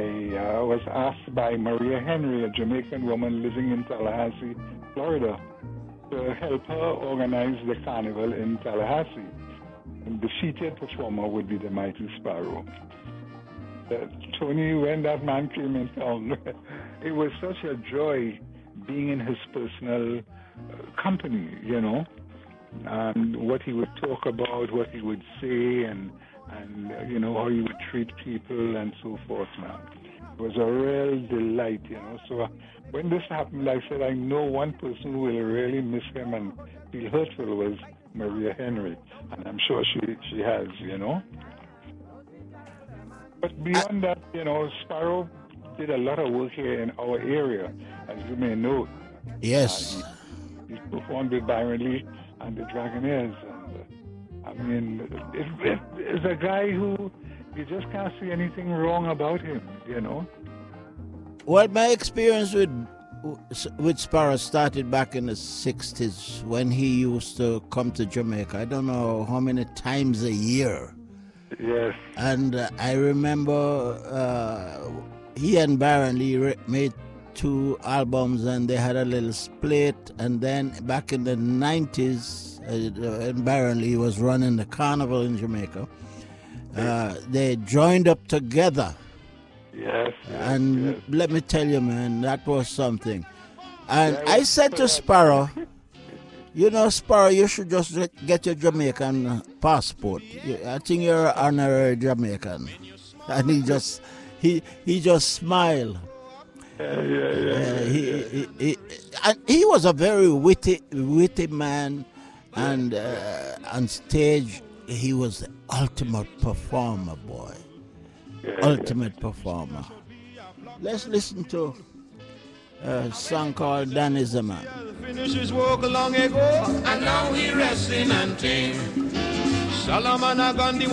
I was asked by Maria Henry, a Jamaican woman living in Tallahassee, Florida, to help her organize the carnival in Tallahassee. And the featured performer would be the Mighty Sparrow. Tony, when that man came in town, it was such a joy being in his personal company, you know, and what he would talk about, what he would say, and you know, how he would treat people and so forth, man. It was a real delight, you know. So when this happened, I said, I know one person who will really miss him and feel hurtful was Maria Henry, and I'm sure she has, you know. But beyond that, you know, Sparrow did a lot of work here in our area, as you may know. Yes. He performed with Byron Lee and the Dragonaires. And, I mean, it's a guy who you just can't see anything wrong about him, you know. Well, my experience with Sparrow started back in the 60s when he used to come to Jamaica. I don't know how many times a year. Yes. And I remember he and Byron Lee made 2 albums, and they had a little split. And then back in the 90s, and Byron Lee was running the carnival in Jamaica, they joined up together. Yes. And let me tell you, man, that was something. And I said to Sparrow, you know, Sparrow, you should just get your Jamaican passport. I think you're an honorary Jamaican. And he just smiled. He was a very witty man, and on stage he was the ultimate performer, boy. Ultimate performer. Let's listen to a song called Dan is a Man. Finished his walk long ago, and now he resting and tame. Solomon Gandhi